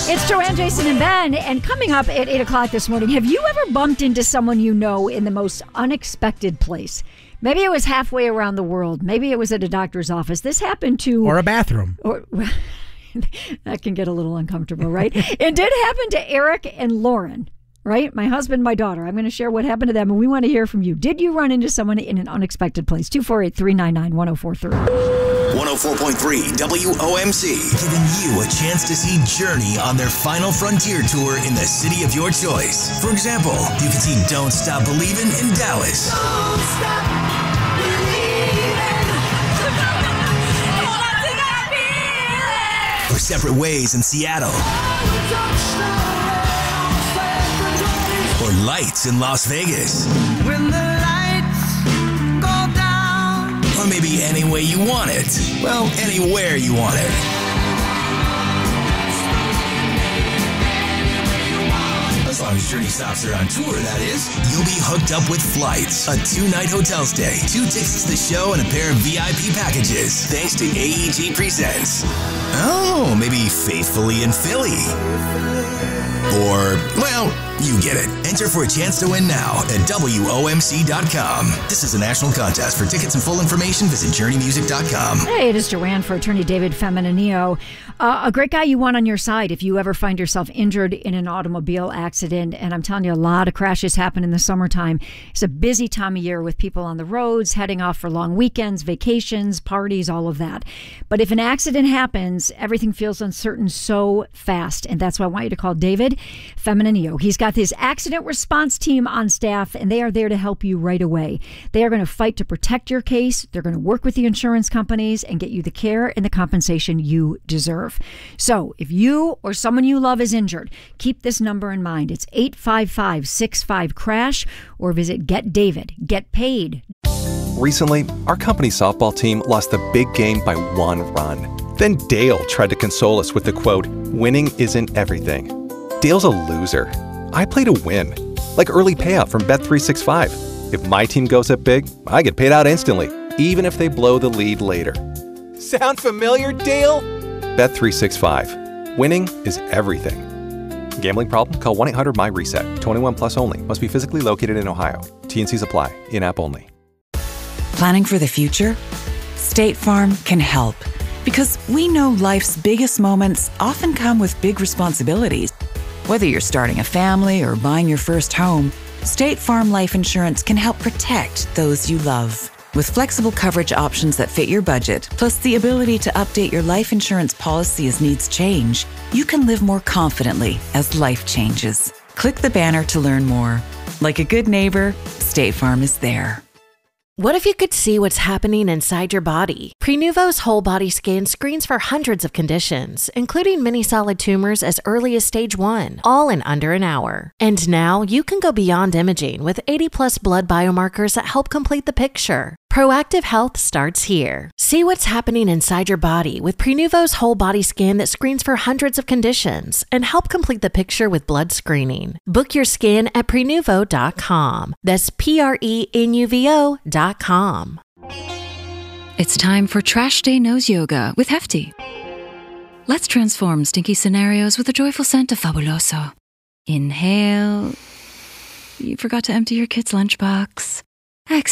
It's Joanne, Jason, and Ben, and coming up at 8 o'clock this morning, have you ever bumped into someone you know in the most unexpected place? Maybe it was halfway around the world. Maybe it was at a doctor's office. This happened to... Or a bathroom. That can get a little uncomfortable, right? It did happen to Eric and Lauren, right? My husband, my daughter. I'm going to share what happened to them, and we want to hear from you. Did you run into someone in an unexpected place? 248-399-1043. 104.3 WOMC, giving you a chance to see Journey on their final frontier tour in the city of your choice. For example, you can see Don't Stop Believin' in Dallas. Don't stop believing. Or Separate Ways in Seattle. Or Lights in Las Vegas. When the or maybe any way you want it. Well, anywhere you want it. As long as Journey stops her on tour, that is. You'll be hooked up with flights, a 2-night hotel stay, 2 tickets to the show, and a pair of VIP packages. Thanks to AEG Presents. Oh, maybe Faithfully in Philly. Or, well, you get it. Enter for a chance to win now at WOMC.com. This is a national contest. For tickets and full information, visit JourneyMusic.com. Hey, it is Joanne for attorney David Feminanio. A great guy you want on your side if you ever find yourself injured in an automobile accident. And I'm telling you, a lot of crashes happen in the summertime. It's a busy time of year with people on the roads, heading off for long weekends, vacations, parties, all of that. But if an accident happens, everything feels uncertain so fast. And that's why I want you to call David Feminanio. He's got his accident response team on staff, and they are there to help you right away. They are going to fight to protect your case. They're going to work with the insurance companies and get you the care and the compensation you deserve. So if you or someone you love is injured, keep this number in mind. It's 855-65-CRASH or visit Get David. Get paid. Recently, our company softball team lost the big game by 1 run. Then Dale tried to console us with the quote, "Winning isn't everything." Dale's a loser. I play to win, like early payout from Bet365. If my team goes up big, I get paid out instantly, even if they blow the lead later. Sound familiar, Dale? Bet365. Winning is everything. Gambling problem? Call 1-800-MY-RESET. 21 plus only. Must be physically located in Ohio. T&Cs apply. In-app only. Planning for the future? State Farm can help. Because we know life's biggest moments often come with big responsibilities. Whether you're starting a family or buying your first home, State Farm Life Insurance can help protect those you love. With flexible coverage options that fit your budget, plus the ability to update your life insurance policy as needs change, you can live more confidently as life changes. Click the banner to learn more. Like a good neighbor, State Farm is there. What if you could see what's happening inside your body? Prenuvo's whole body scan screens for hundreds of conditions, including many solid tumors as early as stage 1, all in under an hour. And now you can go beyond imaging with 80+ blood biomarkers that help complete the picture. Proactive health starts here. See what's happening inside your body with Prenuvo's whole body scan that screens for hundreds of conditions and help complete the picture with blood screening. Book your scan at Prenuvo.com. That's Prenuvo.com. It's time for Trash Day Nose Yoga with Hefty. Let's transform stinky scenarios with a joyful scent of Fabuloso. Inhale. You forgot to empty your kid's lunchbox.